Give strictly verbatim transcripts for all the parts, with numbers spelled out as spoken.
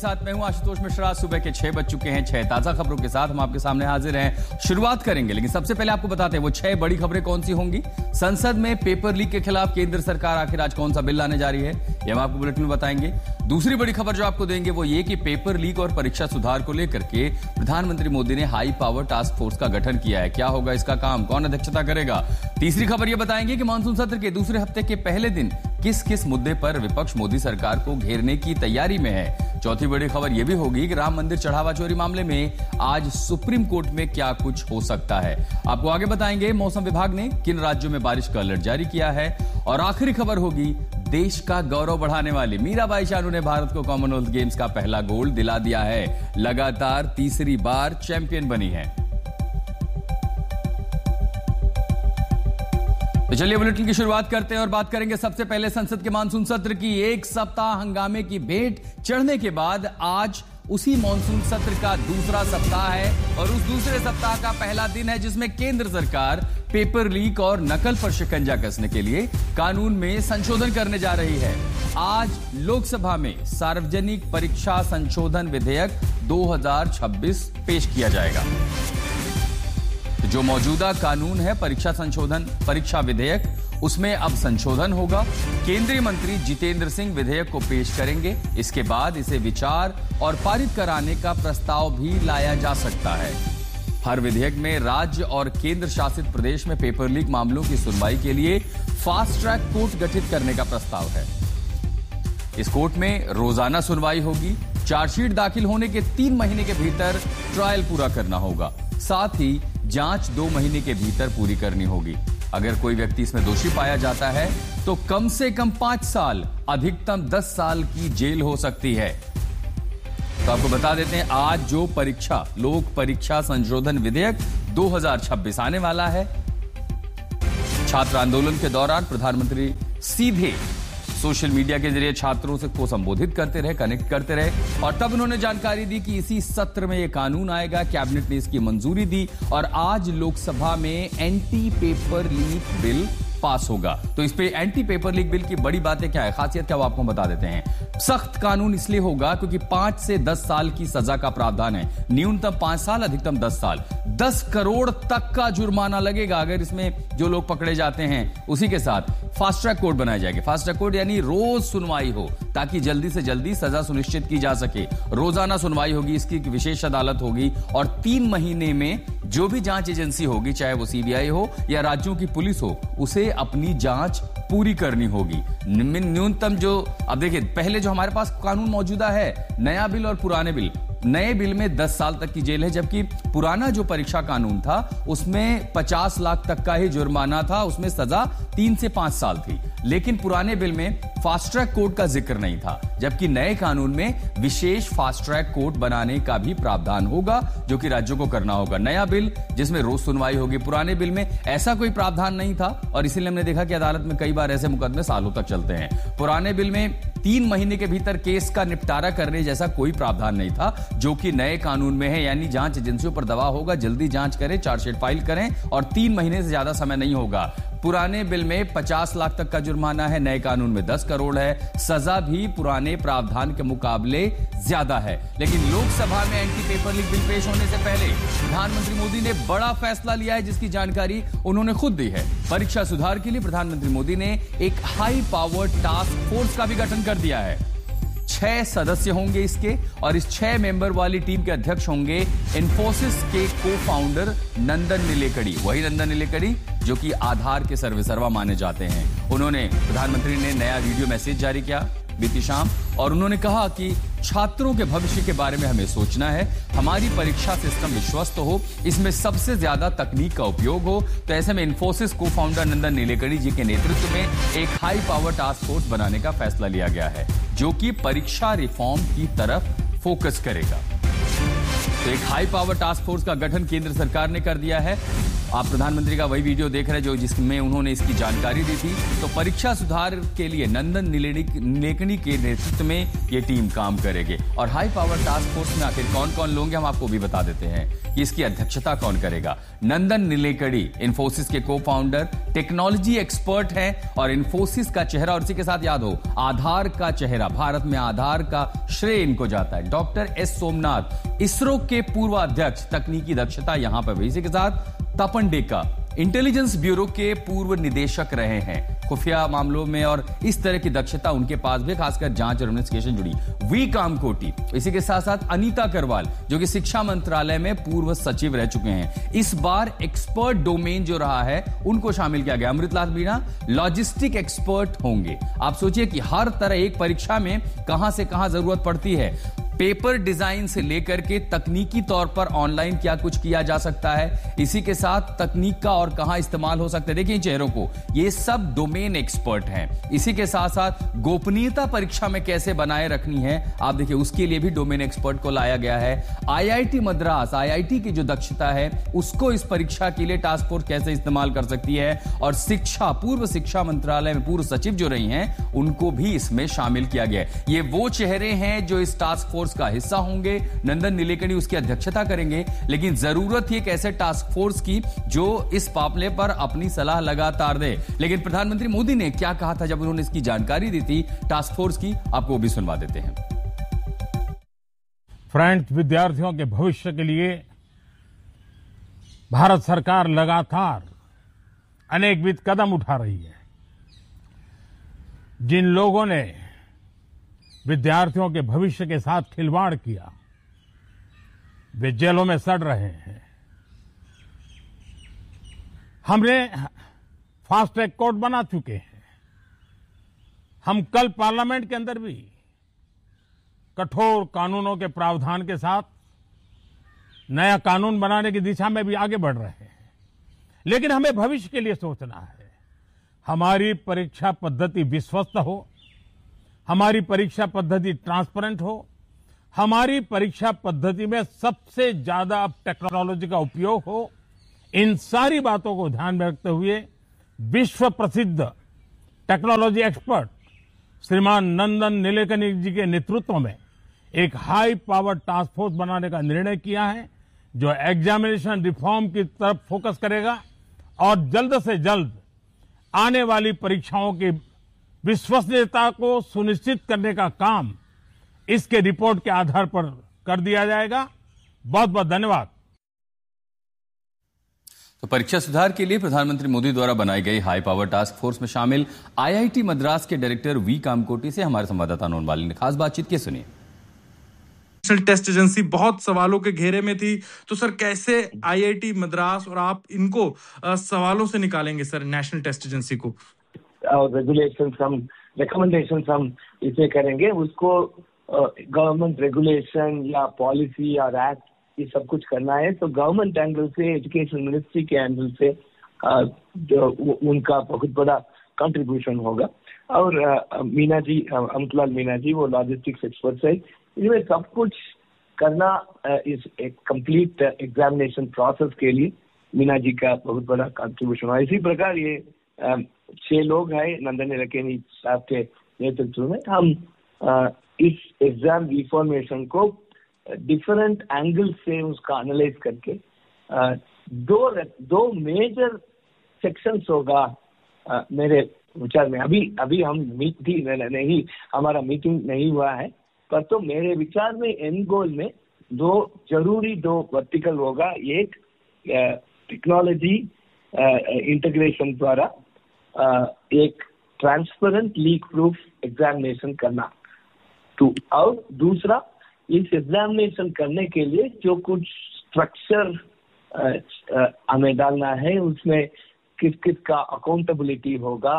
साथ मैं हूं आशुतोष मिश्रा। सुबह के छह बज चुके हैं। छह ताजा खबरों के साथ हम आपके सामने हाजिर हैं। शुरुआत करेंगे, लेकिन सबसे पहले आपको बताते हैं वो छह बड़ी खबरें कौन सी होंगी। संसद में पेपर लीक के खिलाफ केंद्र सरकार आखिर आज कौन सा बिल लाने जा रही है, यह हम आपको बुलेटिन में बताएंगे। दूसरी बड़ी खबर जो आपको देंगे वो ये कि पेपर लीक और परीक्षा सुधार को लेकर के प्रधानमंत्री मोदी ने हाई पावर टास्क फोर्स का गठन किया है। क्या होगा इसका काम, कौन अध्यक्षता करेगा। तीसरी खबर यह बताएंगे कि मानसून सत्र के दूसरे हफ्ते के पहले दिन किस किस मुद्दे पर विपक्ष मोदी सरकार को घेरने की तैयारी में है। चौथी बड़ी खबर यह भी होगी कि राम मंदिर चढ़ावा चोरी मामले में आज सुप्रीम कोर्ट में क्या कुछ हो सकता है, आपको आगे बताएंगे। मौसम विभाग ने किन राज्यों में बारिश का अलर्ट जारी किया है। और आखिरी खबर होगी देश का गौरव बढ़ाने वाली मीराबाई चानू ने भारत को कॉमनवेल्थ गेम्स का पहला गोल्ड दिला दिया है। लगातार तीसरी बार चैंपियन बनी है। तो चलिए बुलेटिन की शुरुआत करते हैं और बात करेंगे सबसे पहले संसद के मानसून सत्र की। एक सप्ताह हंगामे की भेंट चढ़ने के बाद आज उसी मानसून सत्र का दूसरा सप्ताह है और उस दूसरे सप्ताह का पहला दिन है जिसमें केंद्र सरकार पेपर लीक और नकल पर शिकंजा कसने के लिए कानून में संशोधन करने जा रही है। आज लोकसभा में सार्वजनिक परीक्षा संशोधन विधेयक दो हज़ार छब्बीस पेश किया जाएगा। जो मौजूदा कानून है परीक्षा संशोधन परीक्षा विधेयक, उसमें अब संशोधन होगा। केंद्रीय मंत्री जितेंद्र सिंह विधेयक को पेश करेंगे। इसके बाद इसे विचार और पारित कराने का प्रस्ताव भी लाया जा सकता है। हर विधेयक में राज्य और केंद्र शासित प्रदेश में पेपर लीक मामलों की सुनवाई के लिए फास्ट ट्रैक कोर्ट गठित करने का प्रस्ताव है। इस कोर्ट में रोजाना सुनवाई होगी। चार्जशीट दाखिल होने के तीन महीने के भीतर ट्रायल पूरा करना होगा। साथ ही जांच दो महीने के भीतर पूरी करनी होगी। अगर कोई व्यक्ति इसमें दोषी पाया जाता है तो कम से कम पांच साल अधिकतम दस साल की जेल हो सकती है। तो आपको बता देते हैं आज जो परीक्षा लोक परीक्षा संशोधन विधेयक दो हज़ार छब्बीस आने वाला है। छात्र आंदोलन के दौरान प्रधानमंत्री सीधे सोशल मीडिया के जरिए छात्रों से को संबोधित करते रहे, कनेक्ट करते रहे और तब उन्होंने जानकारी दी कि इसी सत्र में यह कानून आएगा। कैबिनेट ने इसकी मंजूरी दी और आज लोकसभा में anti paper leak bill pass होगा। तो इस पे एंटी पेपर लीक बिल की बड़ी बातें क्या है, खासियत क्या, वो आपको बता देते हैं। सख्त कानून इसलिए होगा क्योंकि पांच से दस साल की सजा का प्रावधान है। न्यूनतम पांच साल अधिकतम दस साल। दस करोड़ तक का जुर्माना लगेगा अगर इसमें जो लोग पकड़े जाते हैं। उसी के साथ फास्ट ट्रैक कोर्ट बनाए जाएंगे। फास्ट ट्रैक कोर्ट यानी रोज सुनवाई हो ताकि जल्दी से जल्दी सजा सुनिश्चित की जा सके। रोजाना सुनवाई होगी, इसकी विशेष अदालत होगी और तीन महीने में जो भी जांच एजेंसी होगी, चाहे वो सीबीआई हो या राज्यों की पुलिस हो, उसे अपनी जांच पूरी करनी होगी। न्यूनतम जो अब देखिए पहले जो हमारे पास कानून मौजूदा है, नया बिल और पुराने बिल, नए बिल में दस साल तक की जेल है, जबकि पुराना जो परीक्षा कानून था उसमें पचास लाख तक का ही जुर्माना था, उसमें सजा तीन से पांच साल थी। लेकिन पुराने बिल में फास्ट ट्रैक कोर्ट का जिक्र नहीं था, जबकि नए कानून में विशेष फास्ट ट्रैक कोर्ट बनाने का भी प्रावधान होगा जो कि राज्यों को करना होगा। नया बिल जिसमें रोज सुनवाई होगी, पुराने बिल में ऐसा कोई प्रावधान नहीं था और इसीलिए हमने देखा कि अदालत में कई बार ऐसे मुकदमे सालों तक चलते हैं। पुराने बिल में तीन महीने के भीतर केस का निपटारा करने जैसा कोई प्रावधान नहीं था जो कि नए कानून में है, यानी जांच एजेंसियों पर दबाव होगा, जल्दी जांच करें, चार्जशीट फाइल करें और तीन महीने से ज्यादा समय नहीं होगा। पुराने बिल में पचास लाख तक का जुर्माना है, नए कानून में दस करोड़ है। सजा भी पुराने प्रावधान के मुकाबले ज्यादा है। लेकिन लोकसभा में एंटी पेपर लीक बिल पेश होने से पहले प्रधानमंत्री मोदी ने बड़ा फैसला लिया है जिसकी जानकारी उन्होंने खुद दी है। परीक्षा सुधार के लिए प्रधानमंत्री मोदी ने एक हाई पावर टास्क फोर्स का भी गठन कर दिया है। छह सदस्य होंगे इसके और इस छह मेंबर वाली टीम के अध्यक्ष होंगे इन्फोसिस के को फाउंडर नंदन नीलेकणी, वही नंदन नीलेकणी जो कि आधार के सर्वेसर्वा माने जाते हैं। उन्होंने प्रधानमंत्री ने नया वीडियो मैसेज जारी किया बीती शाम और उन्होंने कहा कि छात्रों के भविष्य के बारे में हमें सोचना है, हमारी परीक्षा सिस्टम विश्वस्त हो, इसमें सबसे ज्यादा तकनीक का उपयोग हो। तो ऐसे में इन्फोसिस को फाउंडर नंदन नीलेकणी जी के नेतृत्व में एक हाई पावर टास्क फोर्स बनाने का फैसला लिया गया है जो कि परीक्षा रिफॉर्म की तरफ फोकस करेगा। तो एक हाई पावर टास्क फोर्स का गठन केंद्र सरकार ने कर दिया है। आप प्रधानमंत्री का वही वीडियो देख रहे हैं जो जिसमें उन्होंने इसकी जानकारी दी थी। तो परीक्षा सुधार के लिए नंदन नीलेकणी के नेतृत्व में ये टीम काम करेगी। और हाई पावर टास्क फोर्स में आखिर कौन कौन लोग हैं हम आपको भी बता देते हैं कि इसकी अध्यक्षता कौन करेगा। नंदन नीलेकणी इन्फोसिस के को फाउंडर, टेक्नोलॉजी एक्सपर्ट हैं और इन्फोसिस का चेहरा, और इसी के साथ याद हो आधार का चेहरा, भारत में आधार का श्रेय इनको जाता है। डॉक्टर एस सोमनाथ इसरो के पूर्व अध्यक्ष, तकनीकी दक्षता यहां पर भी। इसी के साथ तपन डेका इंटेलिजेंस ब्यूरो के पूर्व निदेशक रहे हैं, खुफिया मामलों में और इस तरह की दक्षता उनके पास भी, खासकर जांच और इन्वेस्टिगेशन जुड़ी। वी कामकोटी, इसी के साथ साथ अनीता करवाल जो कि शिक्षा मंत्रालय में पूर्व सचिव रह चुके हैं। इस बार एक्सपर्ट डोमेन जो रहा है उनको शामिल किया गया। अमृतलाल मीणा लॉजिस्टिक एक्सपर्ट होंगे। आप सोचिए कि हर तरह एक परीक्षा में कहां से कहां जरूरत पड़ती है, पेपर डिजाइन से लेकर के तकनीकी तौर पर ऑनलाइन क्या कुछ किया जा सकता है, इसी के साथ तकनीक का और कहां इस्तेमाल हो सकता है। देखिए चेहरों को, ये सब डोमेन एक्सपर्ट हैं। इसी के साथ साथ गोपनीयता परीक्षा में कैसे बनाए रखनी है, आप देखिए उसके लिए भी डोमेन एक्सपर्ट को लाया गया है। आईआईटी मद्रास, आईआईटी की जो दक्षता है उसको इस परीक्षा के लिए टास्क फोर्स कैसे इस्तेमाल कर सकती है, और शिक्षा, पूर्व शिक्षा मंत्रालय में पूर्व सचिव जो रही हैं उनको भी इसमें शामिल किया गया है। ये वो चेहरे हैं जो इस टास्क फोर्स का हिस्सा होंगे। नंदन नीलेकणी उसकी अध्यक्षता करेंगे, लेकिन जरूरत थी एक ऐसे टास्क फोर्स की जो इस मामले पर अपनी सलाह लगातार दे। लेकिन प्रधानमंत्री मोदी ने क्या कहा था जब उन्होंने इसकी जानकारी दी थी टास्क फोर्स की, आपको वो भी सुनवा देते हैं। फ्रेंड्स, विद्यार्थियों के भविष्य के लिए भारत सरकार लगातार अनेकविध कदम उठा रही है। जिन लोगों ने विद्यार्थियों के भविष्य के साथ खिलवाड़ किया वे जेलों में सड़ रहे हैं। हमने फास्ट ट्रैक कोर्ट बना चुके हैं। हम कल पार्लियामेंट के अंदर भी कठोर कानूनों के प्रावधान के साथ नया कानून बनाने की दिशा में भी आगे बढ़ रहे हैं। लेकिन हमें भविष्य के लिए सोचना है। हमारी परीक्षा पद्धति विश्वस्त हो, हमारी परीक्षा पद्धति ट्रांसपेरेंट हो, हमारी परीक्षा पद्धति में सबसे ज्यादा अब टेक्नोलॉजी का उपयोग हो। इन सारी बातों को ध्यान में रखते हुए विश्व प्रसिद्ध टेक्नोलॉजी एक्सपर्ट श्रीमान नंदन नीलेकणी जी के नेतृत्व में एक हाई पावर टास्क फोर्स बनाने का निर्णय किया है, जो एग्जामिनेशन रिफॉर्म की तरफ फोकस करेगा और जल्द से जल्द आने वाली परीक्षाओं की विश्वसनीयता को सुनिश्चित करने का काम इसके रिपोर्ट के आधार पर कर दिया जाएगा। बहुत बहुत धन्यवाद। तो परीक्षा सुधार के लिए प्रधानमंत्री मोदी द्वारा बनाई गई हाई पावर टास्क फोर्स में शामिल आईआईटी मद्रास के डायरेक्टर वी कामकोटी से हमारे संवाददाता अनोन वाली ने खास बातचीत की, सुनिए। नेशनल टेस्ट एजेंसी बहुत सवालों के घेरे में थी, तो सर कैसे आईआईटी मद्रास और आप इनको आ, सवालों से निकालेंगे सर, नेशनल टेस्ट एजेंसी को? रेगुलेशन हम रिकमेंडेशन हम इसे करेंगे, उसको गवर्नमेंट रेगुलेशन या पॉलिसी या एक्ट ये सब कुछ करना है। तो गवर्नमेंट एंगल से, एजुकेशन मिनिस्ट्री के एंगल से आ, जो उनका बहुत बड़ा कंट्रीब्यूशन होगा। और आ, मीना जी, अमृतलाल मीना जी, वो लॉजिस्टिक्स एक्सपर्ट है। इनमें सब कुछ करना इस एक कंप्लीट एग्जामिनेशन प्रोसेस के लिए मीना जी का बहुत बड़ा कंट्रीब्यूशन है। इसी प्रकार ये छह लोग हैं नंदन नीलेकणी साहब के नेतृत्व में। हम आ, इस एग्जाम रिफॉर्मेशन को डिफरेंट एंगल से उसका एनालाइज करके आ, दो दो मेजर सेक्शंस होगा आ, मेरे विचार में। अभी अभी हम मीटिंग नहीं, हमारा मीटिंग नहीं हुआ है, पर तो मेरे विचार में एंड गोल में दो जरूरी दो वर्टिकल होगा। एक टेक्नोलॉजी इंटीग्रेशन द्वारा Uh, एक ट्रांसपेरेंट लीक प्रूफ एग्जामिनेशन करना टू, और दूसरा इस एग्जामिनेशन करने के लिए जो कुछ स्ट्रक्चर uh, uh, हमें डालना है, उसमें किस किस का अकाउंटेबिलिटी होगा।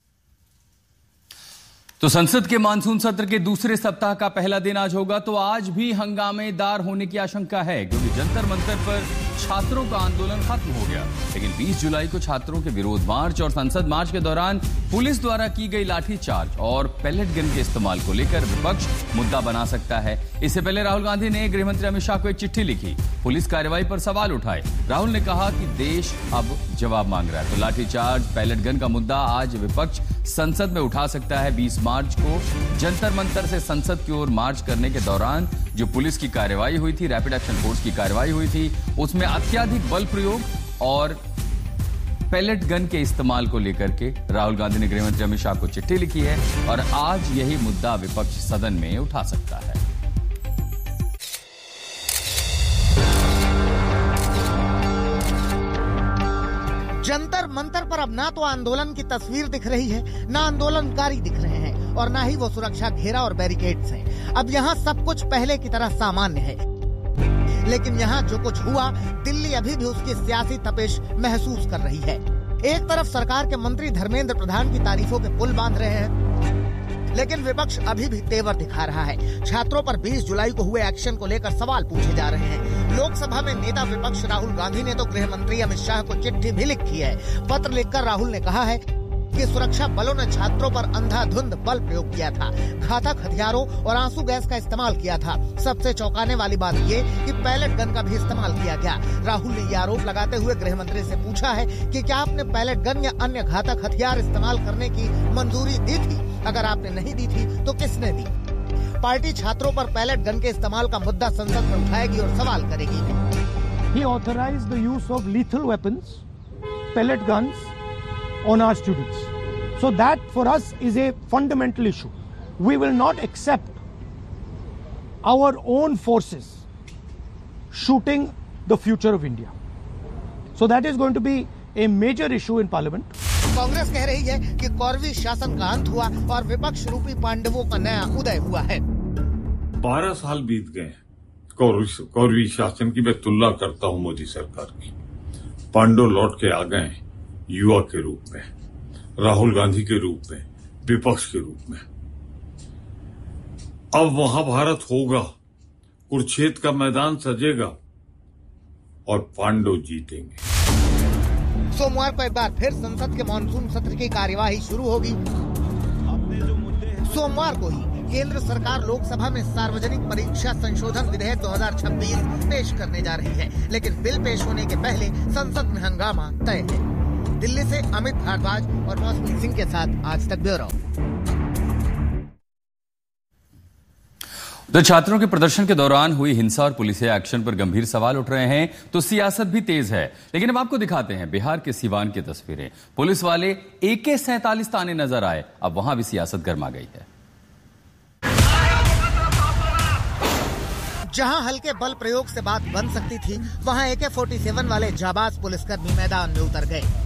तो संसद के मानसून सत्र के दूसरे सप्ताह का पहला दिन आज होगा, तो आज भी हंगामेदार होने की आशंका है, क्योंकि जंतर मंतर पर छात्रों का आंदोलन खत्म हो गया, लेकिन बीस जुलाई को छात्रों के विरोध मार्च और संसद मार्च के दौरान पुलिस द्वारा की गई लाठीचार्ज और पैलेट गन के इस्तेमाल को लेकर विपक्ष मुद्दा बना सकता है। इससे पहले राहुल गांधी ने गृह मंत्री अमित शाह को एक चिट्ठी लिखी, पुलिस कार्रवाई पर सवाल उठाए। राहुल ने कहा कि देश अब जवाब मांग रहा है, तो लाठीचार्ज, पैलेट गन का मुद्दा आज विपक्ष संसद में उठा सकता है। बीस मार्च को जंतर मंतर से संसद की ओर मार्च करने के दौरान जो पुलिस की कार्रवाई हुई थी, रैपिड एक्शन फोर्स की कार्रवाई हुई थी, उसमें अत्यधिक बल प्रयोग और पैलेट गन के इस्तेमाल को लेकर के राहुल गांधी ने गृहमंत्री अमित शाह को चिट्ठी लिखी है और आज यही मुद्दा विपक्ष सदन में उठा सकता है। जंतर मंतर पर अब ना तो आंदोलन की तस्वीर दिख रही है, ना आंदोलनकारी दिख रहे हैं और ना ही वो सुरक्षा घेरा और बैरिकेड्स हैं। अब यहाँ सब कुछ पहले की तरह सामान्य है, लेकिन यहाँ जो कुछ हुआ, दिल्ली अभी भी उसकी सियासी तपिश महसूस कर रही है। एक तरफ सरकार के मंत्री धर्मेंद्र प्रधान की तारीफों के पुल बांध रहे हैं, लेकिन विपक्ष अभी भी तेवर दिखा रहा है। छात्रों पर बीस जुलाई को हुए एक्शन को लेकर सवाल पूछे जा रहे हैं। लोकसभा में नेता विपक्ष राहुल गांधी ने तो गृह मंत्री अमित शाह को चिट्ठी भी लिखी है। पत्र लिखकर राहुल ने कहा है कि सुरक्षा बलों ने छात्रों पर अंधाधुंध बल प्रयोग किया था, घातक हथियारों और आंसू गैस का इस्तेमाल किया था। सबसे चौंकाने वाली बात ये कि पैलेट गन का भी इस्तेमाल किया गया। राहुल ने ये आरोप लगाते हुए गृह मंत्री से पूछा है कि क्या आपने पैलेट गन या अन्य घातक हथियार इस्तेमाल करने की मंजूरी दी थी? अगर आपने नहीं दी थी तो किसने दी? पार्टी छात्रों पर पैलेट गन के इस्तेमाल का मुद्दा संसद में उठाएगी और सवाल करेगी। He authorized the use of lethal weapons, pellet guns on our students. So that for us is a fundamental issue. We will not accept our own forces shooting the future of India. So that is going to be a major issue in Parliament. Congress कह रही है कि कौरवी शासन का अंत हुआ और विपक्ष रूपी पांडवों का नया उदय हुआ है। बारह साल बीत गए कौरवी शासन की मैं तुलना करता हूं मोदी सरकार की। पांडव लौट के आ गए युवा के रूप में, राहुल गांधी के रूप में, विपक्ष के रूप में। अब महाभारत होगा, कुरुक्षेत्र का मैदान सजेगा और पांडव जीतेंगे। सोमवार को एक बार फिर संसद के मानसून सत्र की कार्यवाही शुरू होगी। सोमवार को ही केंद्र सरकार लोकसभा में सार्वजनिक परीक्षा संशोधन विधेयक दो हज़ार छब्बीस पेश करने जा रही है, लेकिन बिल पेश होने के पहले संसद में हंगामा तय है। दिल्ली से अमित भारद्वाज और मौसमी सिंह के साथ आज तक ब्यूरो। तो छात्रों के प्रदर्शन के दौरान हुई हिंसा और पुलिस एक्शन पर गंभीर सवाल उठ रहे हैं, तो सियासत भी तेज है। लेकिन अब आपको दिखाते हैं बिहार के सीवान की तस्वीरें। पुलिस वाले ए के सैंतालीस ताने नजर आए, अब वहां भी सियासत गर्मा गई है। जहां हल्के बल प्रयोग से बात बन सकती थी, वहां ए के सैंतालीस वाले जाबाज पुलिसकर्मी मैदान में उतर गए।